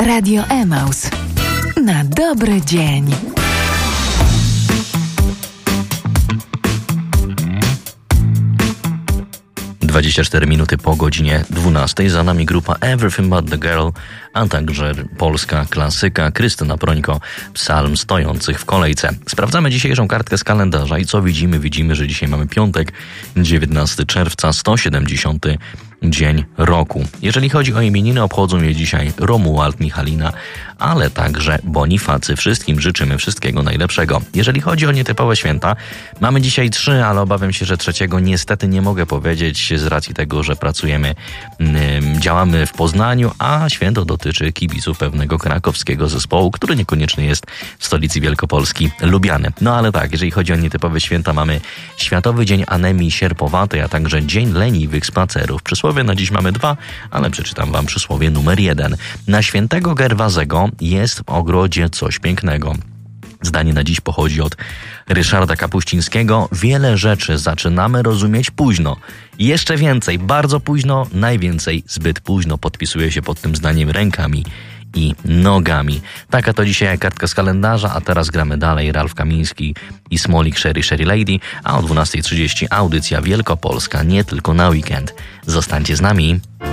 Radio Emaus. Na dobry dzień. Dwadzieścia 4 minuty po godzinie 12. Za nami grupa Everything But The Girl, a także polska klasyka Krystyna Prońko, Psalm stojących w kolejce. Sprawdzamy dzisiejszą kartkę z kalendarza i co widzimy? Widzimy, że dzisiaj mamy piątek, 19 czerwca, 170 dzień roku. Jeżeli chodzi o imieniny, obchodzą je dzisiaj Romuald, Michalina, ale także Bonifacy. Wszystkim życzymy wszystkiego najlepszego. Jeżeli chodzi o nietypowe święta, mamy dzisiaj 3, ale obawiam się, że trzeciego niestety nie mogę powiedzieć z racji tego, że pracujemy, działamy w Poznaniu, a święto dotyczy kibiców pewnego krakowskiego zespołu, który niekoniecznie jest w stolicy Wielkopolski, Lubiany. No ale tak, jeżeli chodzi o nietypowe święta, mamy Światowy Dzień Anemii Sierpowatej, a także Dzień Leniwych Spacerów. Przysłowie na dziś mamy 2, ale przeczytam wam przysłowie numer 1. Na świętego Gerwazego jest w ogrodzie coś pięknego. Zdanie na dziś pochodzi od Ryszarda Kapuścińskiego. Wiele rzeczy zaczynamy rozumieć późno. Jeszcze więcej, bardzo późno, najwięcej zbyt późno. Podpisuje się pod tym zdaniem rękami i nogami. Taka to dzisiaj kartka z kalendarza, a teraz gramy dalej. Ralf Kamiński i Smolik, Sherry Lady, a o 12:30 audycja Wielkopolska, nie tylko na weekend. Zostańcie z nami.